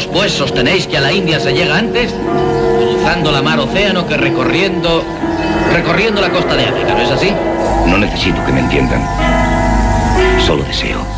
pues sostenéis que a la India se llega antes, cruzando la mar océano, que recorriendo la costa de África, ¿no es así? No necesito que me entiendan. Solo deseo